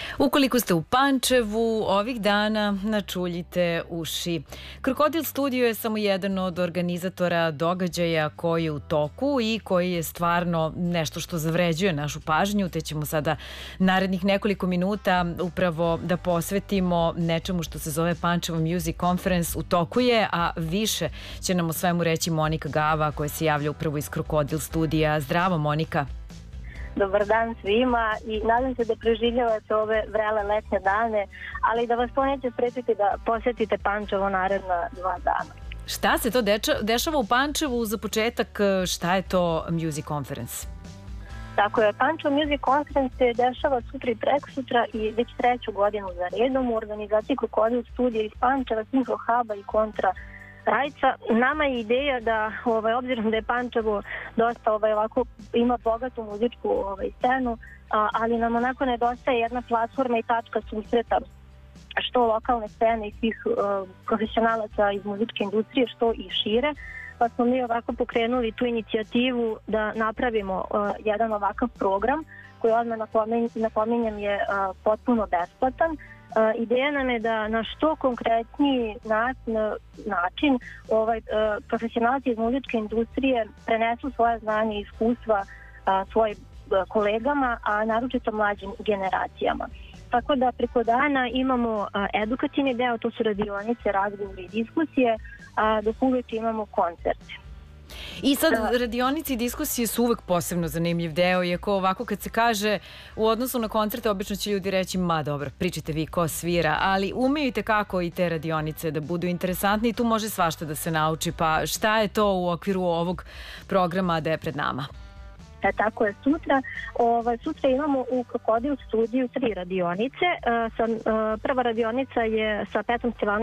Ukoliko ste u Pančevu, ovih dana načuljite uši. Krokodil studio je samo jedan od organizatora događaja koji je u toku i koji je stvarno nešto što zavređuje našu pažnju, te ćemo sada narednih nekoliko minuta upravo da posvetimo nečemu što se zove Pančevo Music Conference. U toku je, a više će nam o svemu reći Monika Gava, koja se javlja upravo iz Krokodil studija. Zdravo, Monika. Dobar dan svima i nadam se da preživljavate ove vrele letnje dane, ali da vas to neće sprečiti da posjetite Pančevo naredna 2 dana. Šta se to dešava u Pančevu? Za početak, šta je to Music Conference? Tako je, Pančevo Music Conference se dešava sutra i prekosutra i već 3. godinu za redom u organizaciji Krokodil studija iz Pančeva, Synchro Huba i Kontra Rajca. Nama je ideja da, obzirom da je Pančevo dosta ovako ima bogatu muzičku scenu, ali nam onako nedostaje jedna platforma i tačka susreta što lokalne scene i svih profesionalaca iz muzičke industrije, što i šire. Pa smo mi ovako pokrenuli tu inicijativu da napravimo jedan ovakav program koji odmah napominjem je potpuno besplatan. Ideja nam je da na što konkretniji način profesionalci iz muzičke industrije prenesu svoje znanje i iskustva svojim kolegama, a naročito mlađim generacijama. Tako da preko dana imamo edukativni deo, to su radionice, razgovori i diskusije, dok uvijek imamo koncerte. I sad radionice i diskusije su uvek posebno zanimljiv deo, iako ovako kad se kaže u odnosu na koncerte obično će ljudi reći ma dobro, pričajte vi ko svira, ali umeju kako i te radionice da budu interesantne i tu može svašta da se nauči, pa šta je to u okviru ovog programa da je pred nama? Tako je, sutra imamo u Krokodil studiju 3 radionice. Prva radionica je sa Petrom Stevanovićem